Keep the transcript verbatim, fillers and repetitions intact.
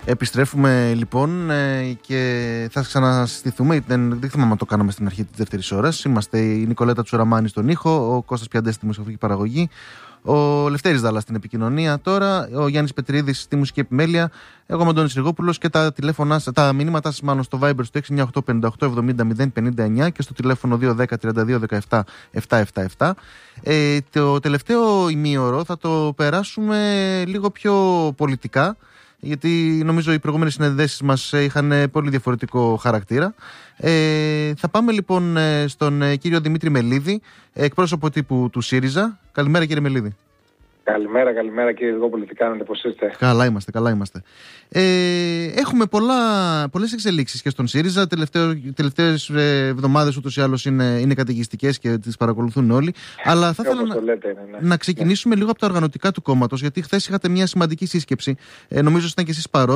Επιστρέφουμε λοιπόν ε, και θα ξανασυστηθούμε. Δεν, δεν θυμάμαι αν το κάναμε στην αρχή της δεύτερης ώρας. Είμαστε η Νικολέτα Τσουραμάνη στον ήχο, ο Κώστας Πιαντές στη μουσική παραγωγή, ο Λευτέρης Δάλλας στην επικοινωνία τώρα, ο Γιάννης Πετρίδης στη μουσική επιμέλεια, εγώ είμαι ο Αντώνης Ριγόπουλος και τα, τηλέφωνα, τα μηνύματά σας μάλλον στο Viber στο έξι εννιά οκτώ πέντε οκτώ εβδομήντα μηδέν πενήντα εννιά και στο τηλέφωνο δύο ένα μηδέν τριάντα δύο δεκαεπτά επτακόσια εβδομήντα επτά. Ε, το τελευταίο ημίωρο θα το περάσουμε λίγο πιο πολιτικά, γιατί νομίζω οι προηγούμενες συνεδέσεις μας είχαν πολύ διαφορετικό χαρακτήρα. Ε, θα πάμε λοιπόν στον κύριο Δημήτρη Μελίδη, εκπρόσωπο τύπου του ΣΥΡΙΖΑ. Καλημέρα κύριε Μελίδη. Καλημέρα, καλημέρα κύριε Ριγόπουλε, τι κάνετε, πώς είστε? Καλά είμαστε, καλά είμαστε. Ε, έχουμε πολλά, πολλές εξελίξεις και στον ΣΥΡΙΖΑ. Τελευταίο, τελευταίες εβδομάδες ούτως ή άλλως είναι, είναι καταιγιστικές και τις παρακολουθούν όλοι. Αλλά θα ήθελα να, λέτε, ναι, ναι. να ξεκινήσουμε ναι. λίγο από τα οργανωτικά του κόμματος, γιατί χθες είχατε μια σημαντική σύσκεψη. Ε, νομίζω ότι ήταν και εσείς παρόν.